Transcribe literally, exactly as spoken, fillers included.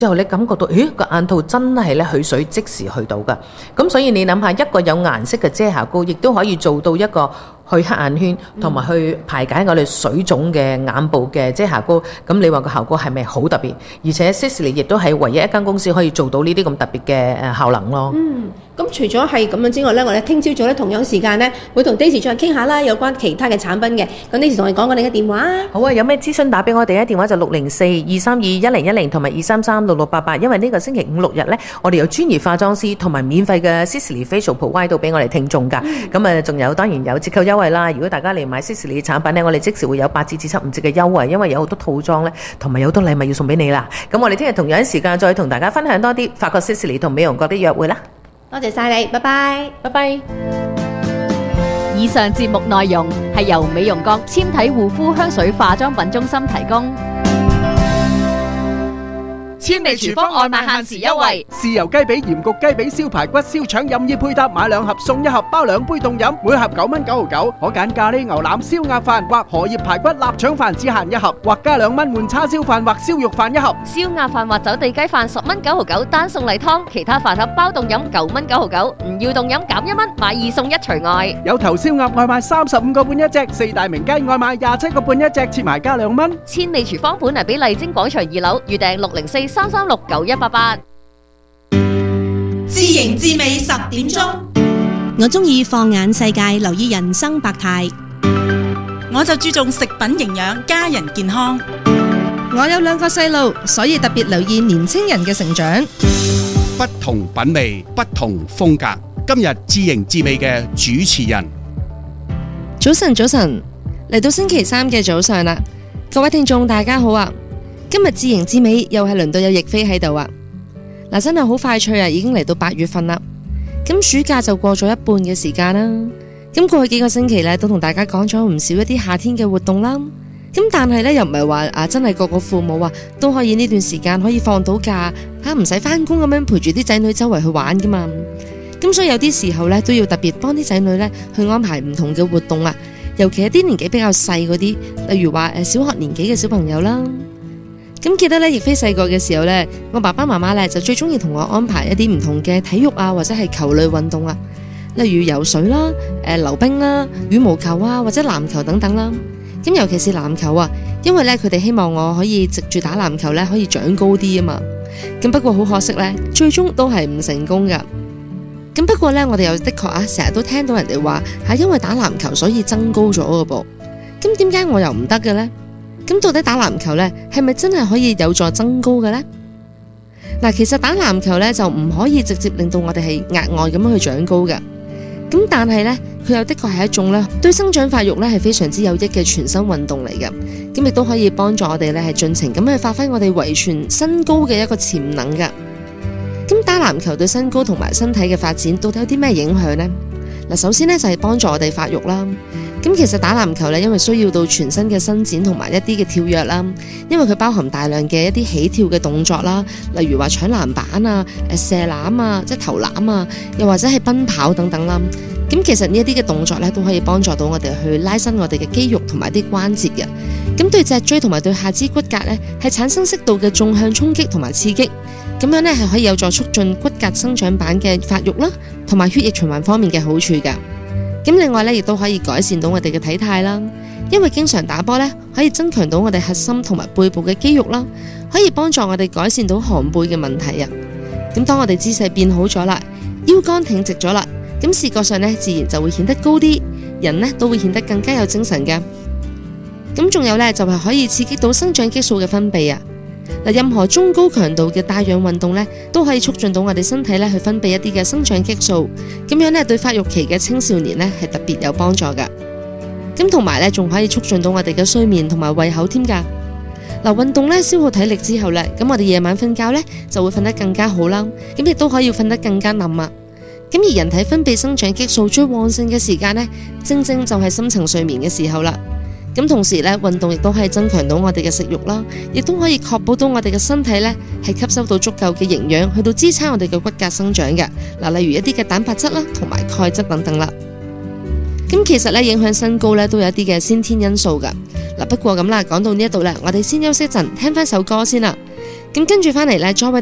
之後你感覺到，咦個眼套真係咧去水即時去到㗎。咁所以你諗下，一個有顏色嘅遮瑕膏，亦都可以做到一個去黑眼圈同埋去排解我哋水腫嘅眼部嘅遮瑕膏。咁你話個效果係咪好特別？而且 Sisley 亦都係唯一一間公司可以做到呢啲咁特別嘅誒效能咯。 嗯，咁除咗係咁樣之外咧，我哋聽朝早咧同樣時間咧會同 Daisy 再傾下啦，有關其他嘅產品嘅。咁 Daisy 同你講講你嘅電話。 好啊，有咩諮詢打俾我哋啊？電話就六零四二三二一零一零同埋二三三六六八八。因為呢個星期五六日咧，我哋有專業化妝師同埋免費嘅 Sisley Facial Provide 到俾我哋聽眾㗎。咁啊，仲有當然有折扣優惠啦。如果大家嚟買 Sisley 嘅產品咧，我哋即時會有八折至七五折嘅優惠，因為有好多套裝咧，同埋有好多禮物要送俾你啦。咁我哋聽日同樣時間再同大家分享多啲法國 Sisley 同美容國的約會啦。 多謝晒你，拜拜， 拜拜。 以上節目內容係由美容國纖體護膚香水化妝品中心提供。 千里廚房外賣限時優惠，豉油雞髀、鹽焗雞髀、燒排骨、燒腸任意配搭，買兩盒送一盒，包兩杯凍飲，每盒九蚊九毫九。可揀咖喱牛腩、燒鴨飯或荷葉排骨臘腸飯，只限一盒，或加兩蚊換叉燒飯或燒肉飯一盒。 燒鴨飯或走地雞飯十蚊九毫九，單送例湯，其他飯盒包凍飲九蚊九毫九，唔要凍飲減一蚊，買二送一除外。 有頭燒鴨外賣三十五個半一隻，四大名雞外賣廿七個半一隻，切埋加兩蚊。 千里廚房本嚟俾麗晶廣場二樓，預訂六零四三三六九一八八。 自營自美十點鐘， 我中意放眼世界，留意人生百態。 我就注重食品營養，家人健康。 我有兩個細路，所以特別留意年青人嘅成長。 不同品味，不同風格。今日自營自美嘅主持人， 早晨，早晨，嚟到星期三嘅早上啦，各位聽眾大家好啊！今日自營自美又係輪到有亦菲喺度啊！嗱，真係好快脆啊，已經嚟到八月份啦。咁暑假就過咗一半嘅時間啦。咁過去幾個星期咧，都同大家講咗唔少一啲夏天嘅活動啦。咁但係咧，又唔係話啊，真係個個父母啊都可以呢段時間可以放到假吓，唔使翻工咁樣陪住啲仔女周圍去玩噶嘛。咁所以有啲時候咧，都要特別幫啲仔女咧去安排唔同嘅活動啊。尤其係啲年紀比較細嗰啲，例如話誒小學年紀嘅小朋友啦。咁記得咧，亦菲細個嘅時候咧，我爸爸媽媽咧就最中意同我安排一啲唔同嘅體育啊，或者係球類運動啊，例如游水啦、誒溜冰啦、羽毛球啊，或者籃球等等啦。咁尤其是籃球啊，因為咧佢哋希望我可以藉住打籃球咧可以長高啲啊嘛。咁不過好可惜咧，最終都係唔成功噶。咁不過咧，我哋又的確啊，成日都聽到人哋話係因為打籃球所以增高咗噶噃。咁點解我又唔得嘅咧？咁到底打籃球呢，係咪真係可以有助增高嘅呢？嗱，其實打籃球呢，就唔可以直接令到我哋係額外咁樣去長高嘅。咁但係呢，佢又的確係一種呢對生長發育呢係非常之有益嘅全身運動嚟嘅。咁亦都可以幫助我哋呢係盡情咁去發揮我哋遺傳身高嘅一個潛能嘅。咁打籃球對身高同埋身體嘅發展到底有啲咩影響呢？嗱，首先呢，就係幫助我哋發育啦。咁其實打籃球咧，因為需要到全身嘅伸展同埋一啲嘅跳躍啦，因為佢包含大量嘅一啲起跳嘅動作啦，例如話搶籃板啊、誒射籃啊、即係投籃啊，又或者係奔跑等等啦。咁其實呢一啲嘅動作咧，都可以幫助到我哋去拉伸我哋嘅肌肉同埋啲關節嘅。咁對脊椎同埋對下肢骨骼咧，係產生適度嘅縱向衝擊同埋刺激，咁樣咧係可以有助促進骨骼生長板嘅發育啦，同埋血液循環方面嘅好處嘅。咁另外咧，亦都可以改善到我哋嘅體態啦。因為經常打波咧，可以增強到我哋核心同埋背部嘅肌肉啦，可以幫助我哋改善到寒背嘅問題啊。咁當我哋姿勢變好咗啦，腰桿挺直咗啦，咁視覺上咧自然就會顯得高啲，人咧都會顯得更加有精神嘅。咁仲有咧就係可以刺激到生長激素嘅分泌啊。嗱，任何中高強度嘅帶氧運動咧，都可以促進到我哋身體咧去分泌一啲嘅生長激素，咁樣咧對發育期嘅青少年咧係特別有幫助噶。咁同埋咧仲可以促進到我哋嘅睡眠同埋胃口添噶。嗱，運動咧消耗體力之後咧，咁我哋夜晚瞓覺咧就會瞓得更加好啦，咁亦都可以瞓得更加冧啊。咁而人體分泌生長激素最旺盛嘅時間咧，正正就係深層睡眠嘅時候啦。咁同時咧，運動亦都可以增強到我哋嘅食慾啦，亦都可以確保到我哋嘅身體咧係吸收到足夠嘅營養，去到支撐我哋嘅骨骼生長嘅。嗱，例如一啲嘅蛋白質啦，同埋鈣質等等啦。咁其實咧，影響身高咧都有一啲嘅先天因素噶。嗱，不過咁啦，講到呢一度咧，我哋先休息一陣，聽翻首歌先啦。 咁跟住翻嚟呢，再為